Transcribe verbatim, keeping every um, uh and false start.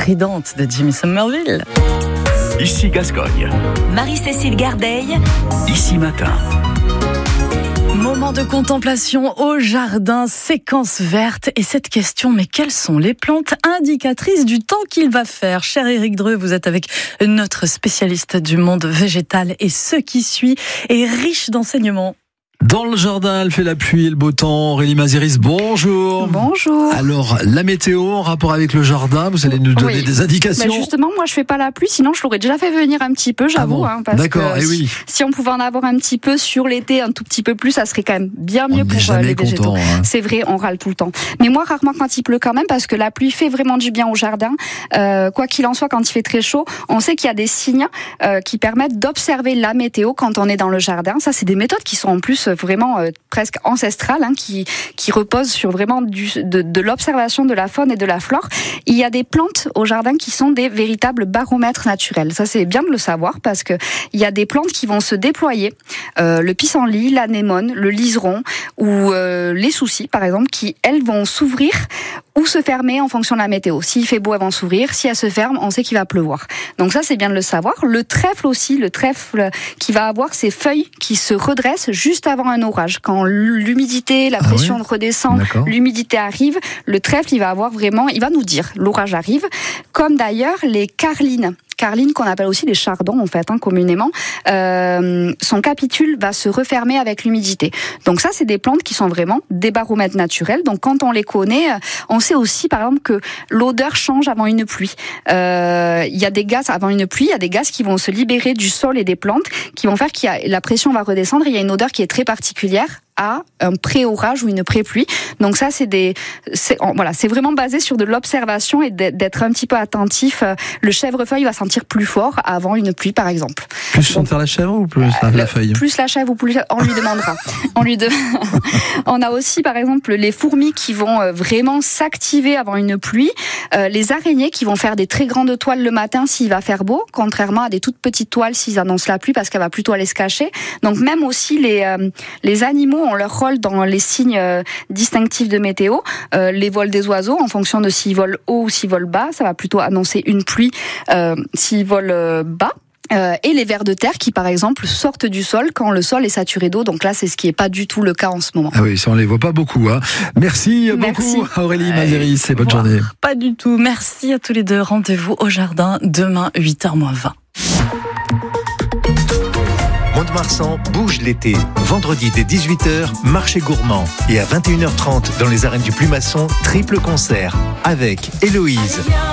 stridente de Jimmy Somerville. Ici Gascogne. Marie-Cécile Gardeil. Ici Matin. Moment de contemplation au jardin, séquence verte. Et cette question, mais quelles sont les plantes indicatrices du temps qu'il va faire? Cher Éric Dreux, vous êtes avec notre spécialiste du monde végétal et ce qui suit est riche d'enseignements. Dans le jardin, elle fait la pluie et le beau temps. Aurélie Maziris, bonjour. Bonjour. Alors, la météo en rapport avec le jardin, vous allez nous donner oui. des indications. Bah justement, moi, je fais pas la pluie, sinon je l'aurais déjà fait venir un petit peu, j'avoue. Ah bon, hein, parce d'accord, que et oui. si, si on pouvait en avoir un petit peu sur l'été, un tout petit peu plus, ça serait quand même bien mieux on pour jamais les végétaux. content, hein. C'est vrai, on râle tout le temps. Mais moi, rarement quand il pleut quand même, parce que la pluie fait vraiment du bien au jardin. Euh, quoi qu'il en soit, quand il fait très chaud, on sait qu'il y a des signes euh, qui permettent d'observer la météo quand on est dans le jardin. Ça, c'est des méthodes qui sont en plus vraiment euh, presque ancestrales, hein, qui, qui reposent sur vraiment du, de, de l'observation de la faune et de la flore. Il y a des plantes au jardin qui sont des véritables baromètres naturels. Ça, c'est bien de le savoir parce que il y a des plantes qui vont se déployer, euh, le pissenlit, l'anémone, le liseron ou euh, les soucis, par exemple, qui, elles, vont s'ouvrir ou se fermer en fonction de la météo. S'il fait beau, elles vont s'ouvrir. Si elles se ferment, on sait qu'il va pleuvoir. Donc ça, c'est bien de le savoir. Le trèfle aussi, le trèfle qui va avoir ses feuilles qui se redressent juste avant un orage. Quand l'humidité, la pression ah oui redescend, D'accord. l'humidité arrive, le trèfle, il va avoir vraiment, il va nous dire, l'orage arrive. Comme d'ailleurs les carlines. Carline, qu'on appelle aussi les chardons en fait, hein, communément, euh, son capitule va se refermer avec l'humidité. Donc ça, c'est des plantes qui sont vraiment des baromètres naturels. Donc quand on les connaît, on sait aussi par exemple que l'odeur change avant une pluie. Euh, il y a des gaz avant une pluie, il y a des gaz qui vont se libérer du sol et des plantes, qui vont faire que la pression va redescendre. Et il y a une odeur qui est très particulière à un pré-orage ou une pré-pluie. Donc ça, c'est des, c'est, voilà, c'est vraiment basé sur de l'observation et d'être un petit peu attentif. Le chèvrefeuille va sentir plus fort avant une pluie, par exemple. Plus sentir la chèvre ou plus euh, la feuille? Plus la chèvre ou plus, on lui demandera. on lui de... on a aussi, par exemple, les fourmis qui vont vraiment s'activer avant une pluie. Euh, les araignées qui vont faire des très grandes toiles le matin s'il va faire beau, contrairement à des toutes petites toiles s'ils annoncent la pluie parce qu'elle va plutôt aller se cacher. Donc même aussi les, euh, les animaux ont leur rôle dans les signes euh, distinctifs de météo. Euh, les vols des oiseaux, en fonction de s'ils volent haut ou s'ils volent bas, ça va plutôt annoncer une pluie euh, s'ils volent euh, bas. Euh, et les vers de terre qui, par exemple, sortent du sol quand le sol est saturé d'eau. Donc là, c'est ce qui n'est pas du tout le cas en ce moment. Ah oui, ça on les voit pas beaucoup. Hein. Merci, Merci beaucoup Aurélie Maziris et bonne Voir, journée. Pas du tout. Merci à tous les deux. Rendez-vous au jardin demain, huit heures moins vingt. Mont-de-Marsan bouge l'été. Vendredi dès dix-huit heures, marché gourmand. Et à vingt et une heures trente, dans les arènes du Plumasson, triple concert avec Héloïse,